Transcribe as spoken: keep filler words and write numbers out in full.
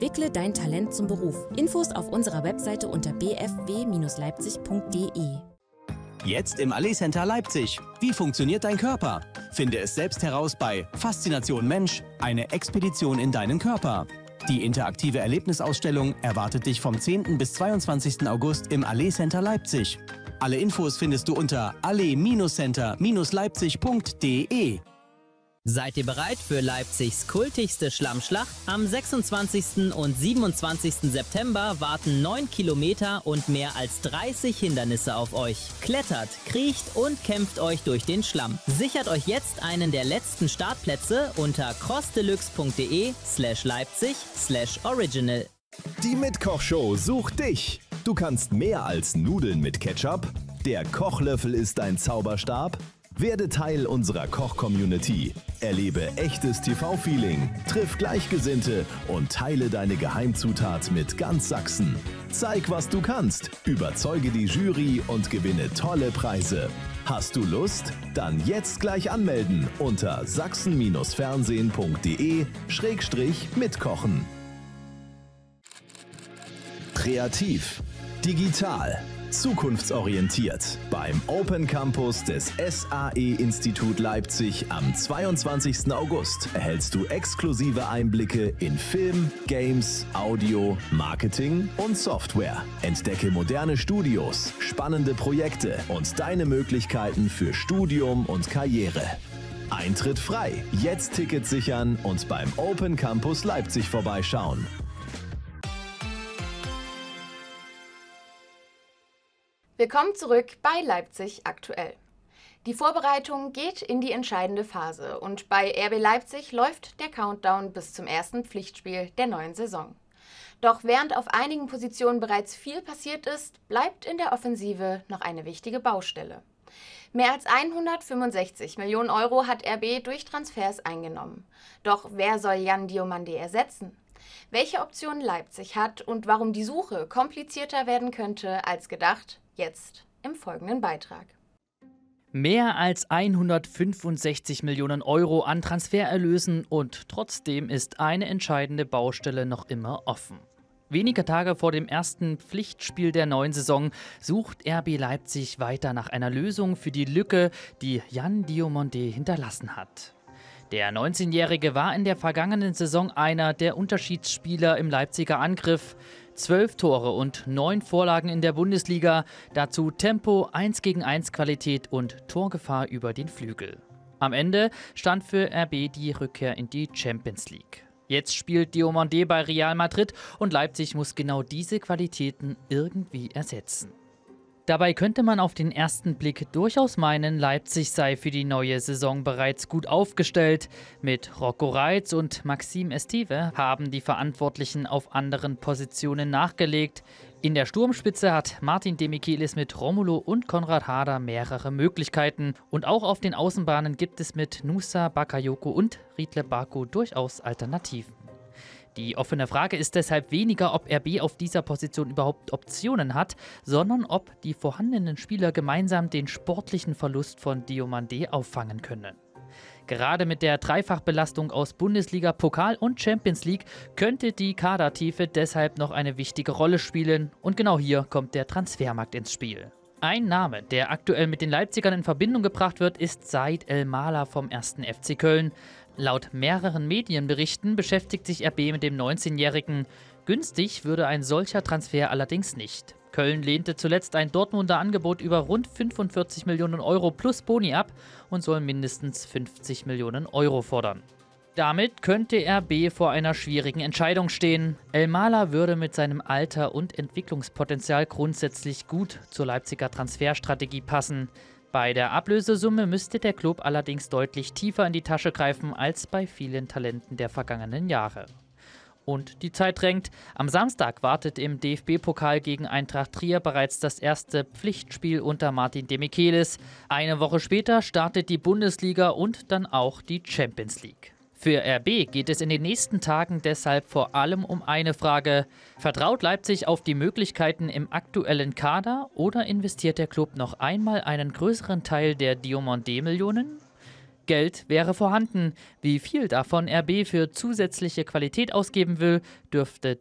Entwickle dein Talent zum Beruf. Infos auf unserer Webseite unter b f w Bindestrich leipzig punkt d e. Jetzt im Allee Center Leipzig. Wie funktioniert dein Körper? Finde es selbst heraus bei Faszination Mensch, eine Expedition in deinen Körper. Die interaktive Erlebnisausstellung erwartet dich vom zehnten bis zweiundzwanzigsten August im Allee Center Leipzig. Alle Infos findest du unter allee Center Leipzig punkt d e. Seid ihr bereit für Leipzigs kultigste Schlammschlacht? Am sechsundzwanzigsten und siebenundzwanzigsten September warten neun Kilometer und mehr als dreißig Hindernisse auf euch. Klettert, kriecht und kämpft euch durch den Schlamm. Sichert euch jetzt einen der letzten Startplätze unter crossdeluxe punkt de slash Leipzig slash original. Die Mitkochshow sucht dich. Du kannst mehr als Nudeln mit Ketchup. Der Kochlöffel ist dein Zauberstab. Werde Teil unserer Koch-Community. Erlebe echtes T V-Feeling, triff Gleichgesinnte und teile deine Geheimzutat mit ganz Sachsen. Zeig, was du kannst, überzeuge die Jury und gewinne tolle Preise. Hast du Lust? Dann jetzt gleich anmelden unter sachsen fernsehen punkt de schrägstrich mitkochen. Kreativ, digital, zukunftsorientiert. Beim Open Campus des S A E-Institut Leipzig am zweiundzwanzigsten August erhältst du exklusive Einblicke in Film, Games, Audio, Marketing und Software. Entdecke moderne Studios, spannende Projekte und deine Möglichkeiten für Studium und Karriere. Eintritt frei. Jetzt Tickets sichern und beim Open Campus Leipzig vorbeischauen. Willkommen zurück bei Leipzig aktuell. Die Vorbereitung geht in die entscheidende Phase und bei R B Leipzig läuft der Countdown bis zum ersten Pflichtspiel der neuen Saison. Doch während auf einigen Positionen bereits viel passiert ist, bleibt in der Offensive noch eine wichtige Baustelle. Mehr als hundertfünfundsechzig Millionen Euro hat R B durch Transfers eingenommen. Doch wer soll Yan Diomandé ersetzen? Welche Optionen Leipzig hat und warum die Suche komplizierter werden könnte als gedacht, jetzt im folgenden Beitrag. Mehr als hundertfünfundsechzig Millionen Euro an Transfererlösen und trotzdem ist eine entscheidende Baustelle noch immer offen. Wenige Tage vor dem ersten Pflichtspiel der neuen Saison sucht R B Leipzig weiter nach einer Lösung für die Lücke, die Yan Diomandé hinterlassen hat. Der neunzehnjährige war in der vergangenen Saison einer der Unterschiedsspieler im Leipziger Angriff. Zwölf Tore und neun Vorlagen in der Bundesliga, dazu Tempo, eins gegen eins Qualität und Torgefahr über den Flügel. Am Ende stand für R B die Rückkehr in die Champions League. Jetzt spielt Diomandé bei Real Madrid und Leipzig muss genau diese Qualitäten irgendwie ersetzen. Dabei könnte man auf den ersten Blick durchaus meinen, Leipzig sei für die neue Saison bereits gut aufgestellt. Mit Rocco Reitz und Maxime Esteve haben die Verantwortlichen auf anderen Positionen nachgelegt. In der Sturmspitze hat Martin Demichelis mit Romulo und Konrad Harder mehrere Möglichkeiten. Und auch auf den Außenbahnen gibt es mit Nusa Bakayoko und Riedle Baku durchaus Alternativen. Die offene Frage ist deshalb weniger, ob R B auf dieser Position überhaupt Optionen hat, sondern ob die vorhandenen Spieler gemeinsam den sportlichen Verlust von Diomandé auffangen können. Gerade mit der Dreifachbelastung aus Bundesliga, Pokal und Champions League könnte die Kadertiefe deshalb noch eine wichtige Rolle spielen und genau hier kommt der Transfermarkt ins Spiel. Ein Name, der aktuell mit den Leipzigern in Verbindung gebracht wird, ist Said El-Mala vom ersten F C Köln. Laut mehreren Medienberichten beschäftigt sich R B mit dem neunzehnjährigen. Günstig würde ein solcher Transfer allerdings nicht. Köln lehnte zuletzt ein Dortmunder Angebot über rund fünfundvierzig Millionen Euro plus Boni ab und soll mindestens fünfzig Millionen Euro fordern. Damit könnte R B vor einer schwierigen Entscheidung stehen. El-Mala würde mit seinem Alter und Entwicklungspotenzial grundsätzlich gut zur Leipziger Transferstrategie passen. Bei der Ablösesumme müsste der Klub allerdings deutlich tiefer in die Tasche greifen als bei vielen Talenten der vergangenen Jahre. Und die Zeit drängt. Am Samstag wartet im D F B-Pokal gegen Eintracht Trier bereits das erste Pflichtspiel unter Martin Demichelis. Eine Woche später startet die Bundesliga und dann auch die Champions League. Für R B geht es in den nächsten Tagen deshalb vor allem um eine Frage: Vertraut Leipzig auf die Möglichkeiten im aktuellen Kader oder investiert der Club noch einmal einen größeren Teil der Diomandé-Millionen? Geld wäre vorhanden. Wie viel davon R B für zusätzliche Qualität ausgeben will, dürfte